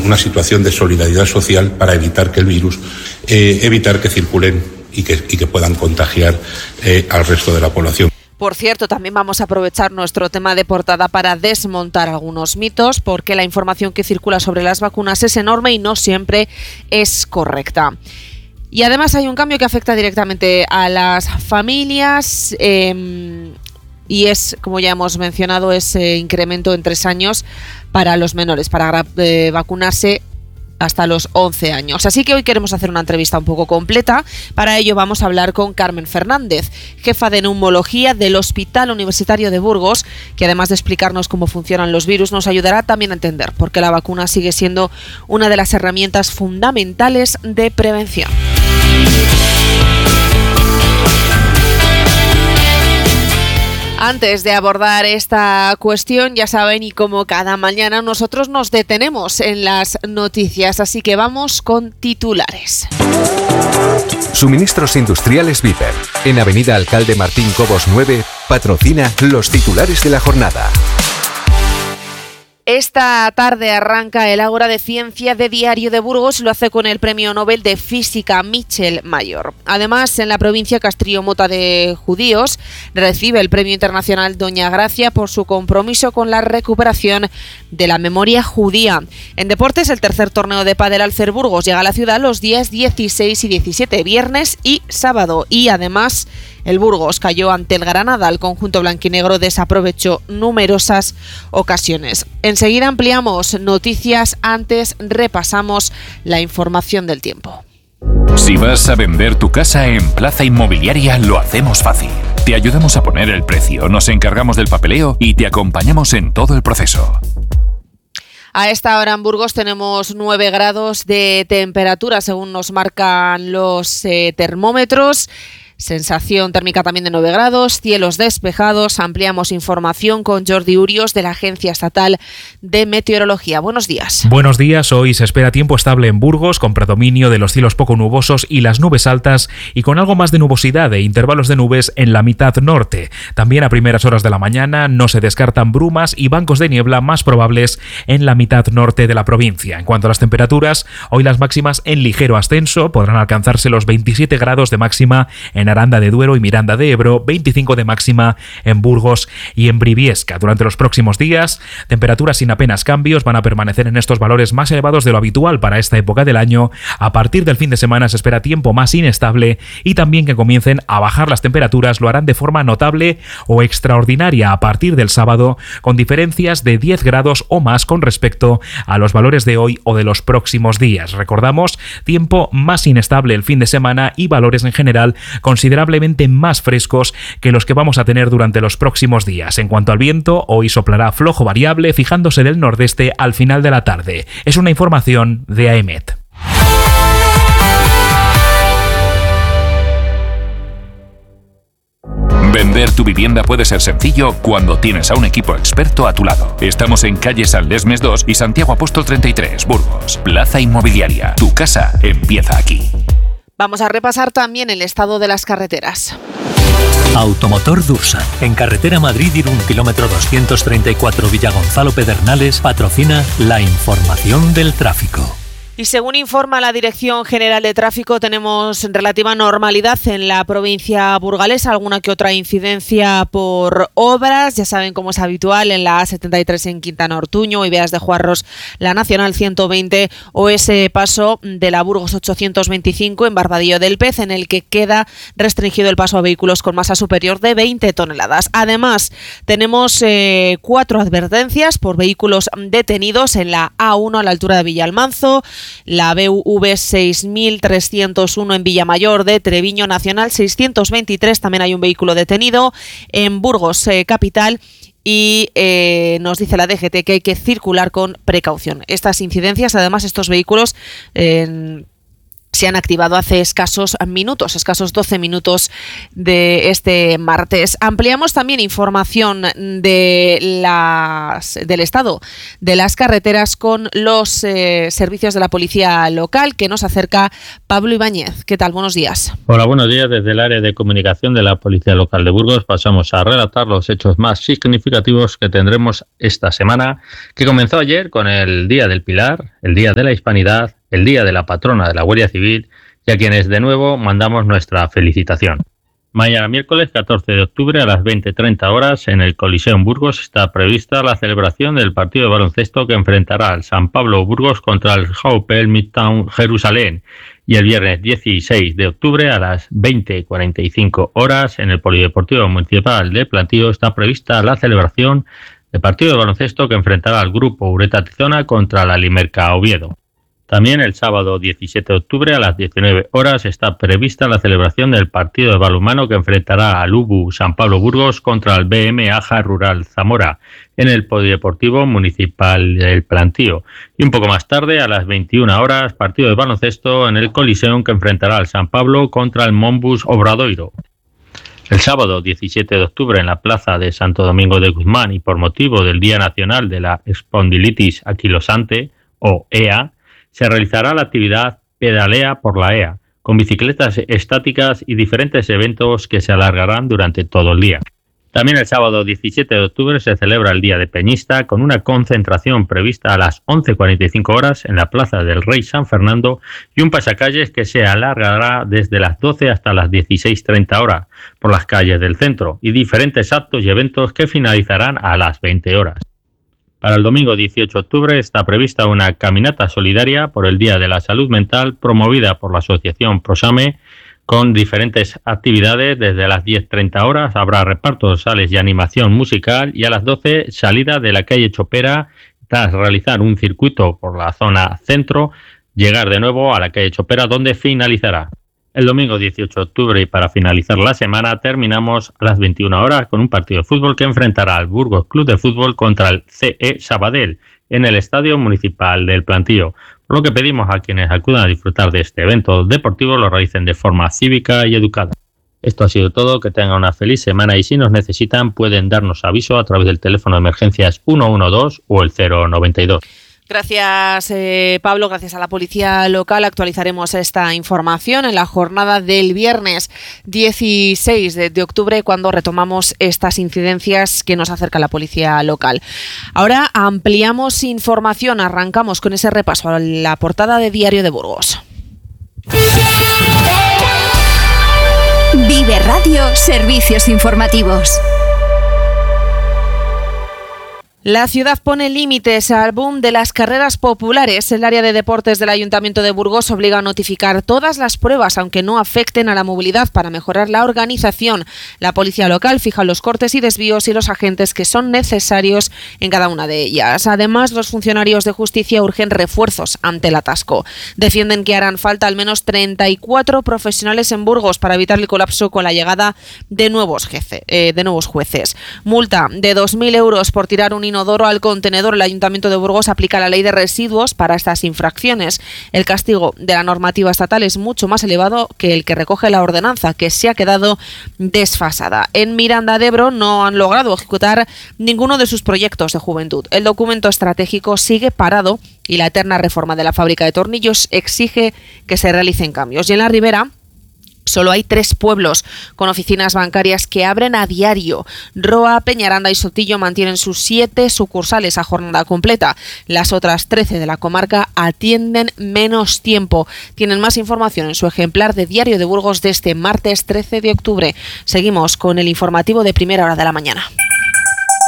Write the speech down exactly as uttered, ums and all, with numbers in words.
una situación de solidaridad social para evitar que el virus, eh, evitar que circulen y que, y que puedan contagiar eh, al resto de la población. Por cierto, también vamos a aprovechar nuestro tema de portada para desmontar algunos mitos, porque la información que circula sobre las vacunas es enorme y no siempre es correcta. Y además hay un cambio que afecta directamente a las familias eh, y es, como ya hemos mencionado, ese incremento en tres años para los menores, para eh, vacunarse hasta los once años. Así que hoy queremos hacer una entrevista un poco completa. Para ello vamos a hablar con Carmen Fernández, jefa de neumología del Hospital Universitario de Burgos, que además de explicarnos cómo funcionan los virus, nos ayudará también a entender por qué la vacuna sigue siendo una de las herramientas fundamentales de prevención. Antes de abordar esta cuestión, ya saben, y como cada mañana, nosotros nos detenemos en las noticias, así que vamos con titulares. Suministros Industriales Viper, en Avenida Alcalde Martín Cobos nueve, patrocina los titulares de la jornada. Esta tarde arranca el Ágora de Ciencia de Diario de Burgos y lo hace con el Premio Nobel de Física Michel Mayor. Además, en la provincia Castrillo-Mota de Judíos recibe el Premio Internacional Doña Gracia por su compromiso con la recuperación de la memoria judía. En deportes, el tercer torneo de pádel Alcer Burgos llega a la ciudad los días dieciséis y diecisiete, viernes y sábado. Y además, el Burgos cayó ante el Granada. El conjunto blanquinegro desaprovechó numerosas ocasiones. Enseguida ampliamos noticias, antes repasamos la información del tiempo. Si vas a vender tu casa en Plaza Inmobiliaria, lo hacemos fácil. Te ayudamos a poner el precio, nos encargamos del papeleo y te acompañamos en todo el proceso. A esta hora en Burgos tenemos nueve grados de temperatura, según nos marcan los eh, termómetros. Sensación térmica también de nueve grados, cielos despejados. Ampliamos información con Jordi Urios de la Agencia Estatal de Meteorología. Buenos días. Buenos días. Hoy se espera tiempo estable en Burgos, con predominio de los cielos poco nubosos y las nubes altas, y con algo más de nubosidad e intervalos de nubes en la mitad norte. También a primeras horas de la mañana no se descartan brumas y bancos de niebla más probables en la mitad norte de la provincia. En cuanto a las temperaturas, hoy las máximas en ligero ascenso, podrán alcanzarse los veintisiete grados de máxima en En Aranda de Duero y Miranda de Ebro, veinticinco de máxima en Burgos y en Briviesca. Durante los próximos días, temperaturas sin apenas cambios van a permanecer en estos valores más elevados de lo habitual para esta época del año. A partir del fin de semana se espera tiempo más inestable y también que comiencen a bajar las temperaturas. Lo harán de forma notable o extraordinaria a partir del sábado, con diferencias de diez grados o más con respecto a los valores de hoy o de los próximos días. Recordamos, tiempo más inestable el fin de semana y valores en general con considerablemente más frescos que los que vamos a tener durante los próximos días. En cuanto al viento, hoy soplará flojo variable, fijándose del nordeste al final de la tarde. Es una información de A E M E T. Vender tu vivienda puede ser sencillo cuando tienes a un equipo experto a tu lado. Estamos en calle San Lesmes dos y Santiago Apóstol treinta y tres, Burgos. Plaza Inmobiliaria. Tu casa empieza aquí. Vamos a repasar también el estado de las carreteras. Automotor Dursa, en carretera Madrid-Irún, kilómetro doscientos treinta y cuatro, Villagonzalo Pedernales, patrocina la información del tráfico. Y según informa la Dirección General de Tráfico, tenemos relativa normalidad en la provincia burgalesa, alguna que otra incidencia por obras, ya saben cómo es habitual en la A setenta y tres en Quintana Ortuño, Ibeas de Juarros, la Nacional ciento veinte o ese paso de la Burgos ochocientos veinticinco en Barbadillo del Pez, en el que queda restringido el paso a vehículos con masa superior de veinte toneladas. Además, tenemos eh, cuatro advertencias por vehículos detenidos en la A uno a la altura de Villalmanzo, la B V seis mil trescientos uno en Villamayor de Treviño, Nacional seiscientos veintitrés, también hay un vehículo detenido en Burgos eh, capital. Y eh, nos dice la D G T que hay que circular con precaución. Estas incidencias, además, estos vehículos eh, se han activado hace escasos minutos, escasos doce minutos de este martes. Ampliamos también información de las, del estado de las carreteras con los eh, servicios de la policía local, que nos acerca Pablo Ibáñez. ¿Qué tal? Buenos días. Hola, buenos días. Desde el área de comunicación de la Policía Local de Burgos pasamos a relatar los hechos más significativos que tendremos esta semana, que comenzó ayer con el Día del Pilar, el Día de la Hispanidad, el Día de la Patrona de la Guardia Civil, y a quienes de nuevo mandamos nuestra felicitación. Mañana miércoles catorce de octubre a las veinte treinta horas en el Coliseum Burgos está prevista la celebración del partido de baloncesto que enfrentará al San Pablo Burgos contra el Hapoel Midtown Jerusalén, y el viernes dieciséis de octubre a las veinte cuarenta y cinco horas en el Polideportivo Municipal de Plantío está prevista la celebración del partido de baloncesto que enfrentará al grupo Ureta Tizona contra la Limerca Oviedo. También el sábado diecisiete de octubre a las diecinueve horas está prevista la celebración del partido de balonmano que enfrentará al U B U San Pablo Burgos contra el B M Aja Rural Zamora en el Polideportivo Municipal del Plantío. Y un poco más tarde, a las veintiuna horas, partido de baloncesto en el Coliseum que enfrentará al San Pablo contra el Monbus Obradoiro. El sábado diecisiete de octubre en la plaza de Santo Domingo de Guzmán y por motivo del Día Nacional de la Espondilitis Aquilosante, o E A, se realizará la actividad Pedalea por la E A, con bicicletas estáticas y diferentes eventos que se alargarán durante todo el día. También el sábado diecisiete de octubre se celebra el Día de Peñista, con una concentración prevista a las once cuarenta y cinco horas en la Plaza del Rey San Fernando y un pasacalles que se alargará desde las doce hasta las dieciséis treinta horas por las calles del centro, y diferentes actos y eventos que finalizarán a las veinte horas. Para el domingo dieciocho de octubre está prevista una caminata solidaria por el Día de la Salud Mental promovida por la asociación Prosame, con diferentes actividades. Desde las diez treinta horas habrá repartos, sales y animación musical, y a las doce salida de la calle Chopera tras realizar un circuito por la zona centro, llegar de nuevo a la calle Chopera donde finalizará. El domingo dieciocho de octubre, y para finalizar la semana, terminamos a las veintiuna horas con un partido de fútbol que enfrentará al Burgos Club de Fútbol contra el C E Sabadell en el Estadio Municipal del Plantío. Por lo que pedimos a quienes acudan a disfrutar de este evento deportivo lo realicen de forma cívica y educada. Esto ha sido todo, que tengan una feliz semana y si nos necesitan pueden darnos aviso a través del teléfono de emergencias ciento doce o el cero noventa y dos. Gracias, eh, Pablo. Gracias a la Policía Local actualizaremos esta información en la jornada del viernes dieciséis de octubre, cuando retomamos estas incidencias que nos acerca la Policía Local. Ahora ampliamos información. Arrancamos con ese repaso a la portada de Diario de Burgos. Vive Radio, servicios informativos. La ciudad pone límites al boom de las carreras populares. El área de deportes del Ayuntamiento de Burgos obliga a notificar todas las pruebas, aunque no afecten a la movilidad, para mejorar la organización. La policía local fija los cortes y desvíos y los agentes que son necesarios en cada una de ellas. Además, los funcionarios de justicia urgen refuerzos ante el atasco. Defienden que harán falta al menos treinta y cuatro profesionales en Burgos para evitar el colapso con la llegada de nuevos, jefe, eh, de nuevos jueces. Multa de dos mil euros por tirar un inodoro al contenedor. El Ayuntamiento de Burgos aplica la ley de residuos para estas infracciones. El castigo de la normativa estatal es mucho más elevado que el que recoge la ordenanza, que se ha quedado desfasada. En Miranda de Ebro no han logrado ejecutar ninguno de sus proyectos de juventud. El documento estratégico sigue parado y la eterna reforma de la fábrica de tornillos exige que se realicen cambios. Y en la Ribera solo hay tres pueblos con oficinas bancarias que abren a diario. Roa, Peñaranda y Sotillo mantienen sus siete sucursales a jornada completa. Las otras trece de la comarca atienden menos tiempo. Tienen más información en su ejemplar de Diario de Burgos de este martes trece de octubre. Seguimos con el informativo de primera hora de la mañana.